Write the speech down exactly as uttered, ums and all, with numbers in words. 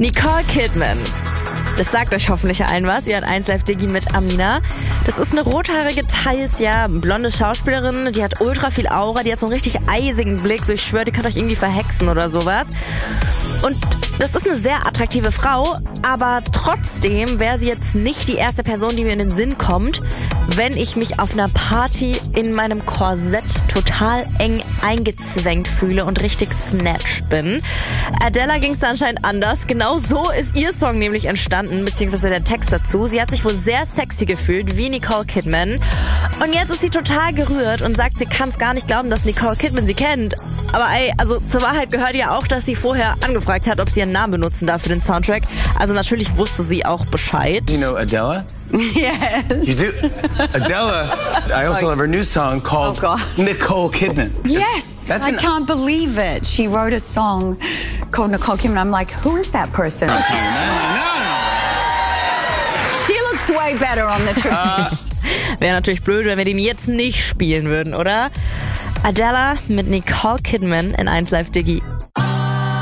Nicole Kidman. Das sagt euch hoffentlich allen was. Ihr hat eins Live Diggi mit Amina. Das ist eine rothaarige, teils ja blonde Schauspielerin. Die hat ultra viel Aura. Die hat so einen richtig eisigen Blick. So, ich schwöre, die kann euch irgendwie verhexen oder sowas. Und das ist eine sehr attraktive Frau, aber trotzdem wäre sie jetzt nicht die erste Person, die mir in den Sinn kommt, wenn ich mich auf einer Party in meinem Korsett total eng eingezwängt fühle und richtig snatched bin. Adele ging es anscheinend anders. Genau so ist ihr Song nämlich entstanden, beziehungsweise der Text dazu. Sie hat sich wohl sehr sexy gefühlt, wie Nicole Kidman. Und jetzt ist sie total gerührt und sagt, sie kann es gar nicht glauben, dass Nicole Kidman sie kennt. Aber ey, also zur Wahrheit gehört ja auch, dass sie vorher angefragt hat, ob sie ihren Namen benutzen darf für den Soundtrack. Also natürlich wusste sie auch Bescheid. You know Adele? Yes. You do? Adele, I also have her new song called Oh, God. Nicole Kidman. Yes. That's I an- can't believe it. She wrote a song called Nicole Kidman. I'm like, who is that person? No, no, She looks way better on the trapeze. Wäre natürlich blöd, wenn wir den jetzt nicht spielen würden, oder? Adele mit Nicole Kidman in eins Live Diggi.